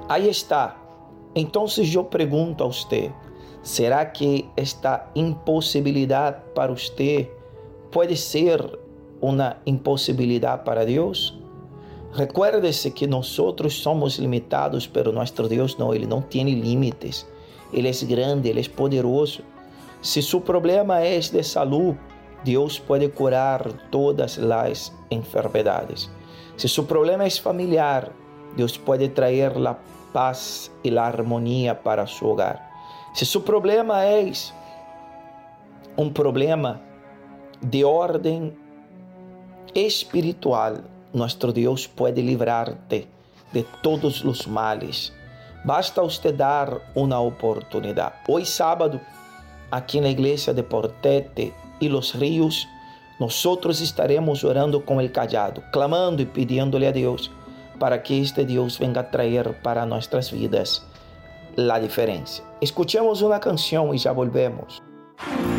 Aí está. Então, eu pergunto a você, será que esta impossibilidade para você pode ser uma impossibilidade para Deus? Recuerde-se que nós somos limitados, pero nosso Deus não, Ele não tem limites. Ele é grande, Ele é poderoso. Se seu problema é de saúde, Deus pode curar todas as enfermidades. Se seu problema é familiar, Deus pode trazer a paz e a harmonia para seu hogar. Se seu problema é um problema de ordem espiritual, nosso Deus pode livrar-te de todos os males. Basta você dar uma oportunidade. Hoje, sábado, aqui na igreja de Portete e Los Rios, nós estaremos orando com o cajado, clamando e pedindo-lhe a Deus para que este Deus venga a trazer para nossas vidas a diferença. Escuchemos uma canção e já volvemos.